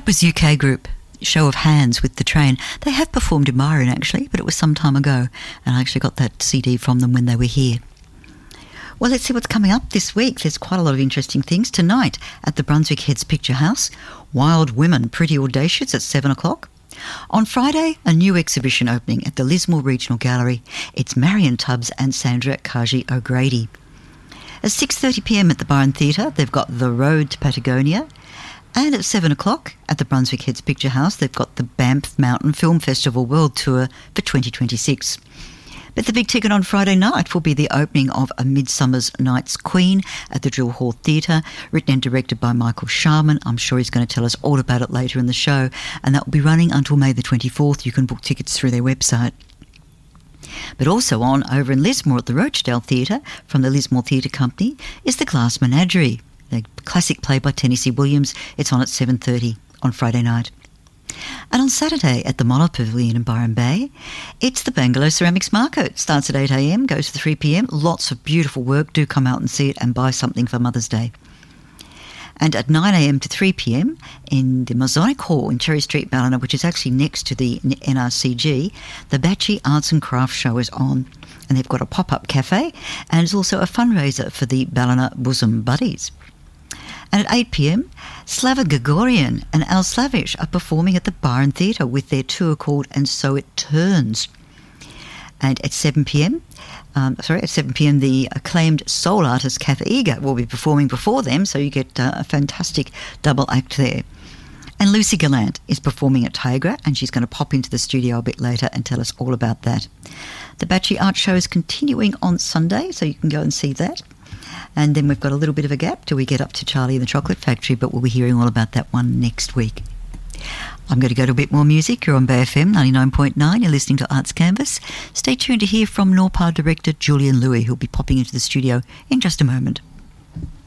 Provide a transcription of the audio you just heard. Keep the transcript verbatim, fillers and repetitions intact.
That was U K Group, Show of Hands with The Train. They have performed in Byron actually, but it was some time ago, and I actually got that C D from them when they were here. Well, let's see what's coming up this week. There's quite a lot of interesting things. Tonight at the Brunswick Heads Picture House, Wild Women, Pretty Audacious at seven o'clock. On Friday, a new exhibition opening at the Lismore Regional Gallery. It's Marion Tubbs and Sandra Kaji O'Grady. At six thirty p m at the Byron Theatre, they've got The Road to Patagonia. And at seven o'clock at the Brunswick Heads Picture House, they've got the Banff Mountain Film Festival World Tour for twenty twenty-six. But the big ticket on Friday night will be the opening of A Midsummer's Night's Queen at the Drill Hall Theatre, written and directed by Michael Sharman. I'm sure he's going to tell us all about it later in the show, and that will be running until May the twenty-fourth. You can book tickets through their website. But also on over in Lismore at the Rochdale Theatre from the Lismore Theatre Company is The Glass Menagerie, the classic play by Tennessee Williams. It's on at seven thirty on Friday night. And on Saturday at the Moller Pavilion in Byron Bay, it's the Bangalow Ceramics Market. It starts at eight a m, goes to three p m. Lots of beautiful work. Do come out and see it and buy something for Mother's Day. And at nine a m to three p m in the Masonic Hall in Cherry Street, Ballina, which is actually next to the N R C G, the Batchy Arts and Crafts Show is on. And they've got a pop-up cafe, and it's also a fundraiser for the Ballina Bosom Buddies. And at eight p m, Slava Gregorian and Al Slavish are performing at the Byron Theatre with their tour called And So It Turns. And at seven p m, um, sorry, at seven p m, the acclaimed soul artist Kath Eager will be performing before them, so you get uh, a fantastic double act there. And Lucy Gallant is performing at Tigra, and she's going to pop into the studio a bit later and tell us all about that. The Batchy Art Show is continuing on Sunday, so you can go and see that. And then we've got a little bit of a gap till we get up to Charlie and the Chocolate Factory, but we'll be hearing all about that one next week. I'm going to go to a bit more music. You're on Bay F M ninety-nine point nine. You're listening to Arts Canvas. Stay tuned to hear from Norpar director Julian Louis, who'll be popping into the studio in just a moment.